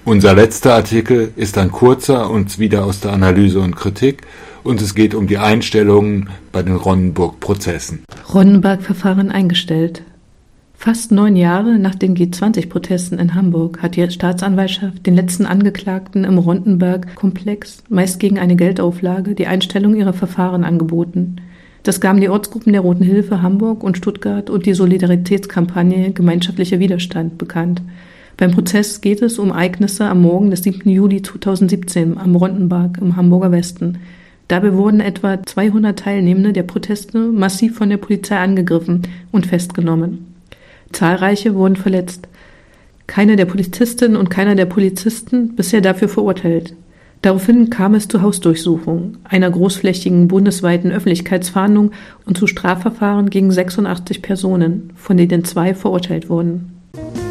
Unser letzter Artikel ist ein kurzer und wieder aus der Analyse und Kritik, und es geht um die Einstellungen bei den Ronnenburg-Prozessen. Ronnenberg-Verfahren eingestellt. Fast 9 Jahre nach den G20-Protesten in Hamburg hat die Staatsanwaltschaft den letzten Angeklagten im Ronnenberg-Komplex meist gegen eine Geldauflage die Einstellung ihrer Verfahren angeboten. Das gaben die Ortsgruppen der Roten Hilfe Hamburg und Stuttgart und die Solidaritätskampagne Gemeinschaftlicher Widerstand bekannt. Beim Prozess geht es um Ereignisse am Morgen des 7. Juli 2017 am Ronnenberg im Hamburger Westen. Dabei wurden etwa 200 Teilnehmende der Proteste massiv von der Polizei angegriffen und festgenommen. Zahlreiche wurden verletzt. Keine der Polizistinnen und keiner der Polizisten bisher dafür verurteilt. Daraufhin kam es zu Hausdurchsuchungen, einer großflächigen bundesweiten Öffentlichkeitsfahndung und zu Strafverfahren gegen 86 Personen, von denen 2 verurteilt wurden.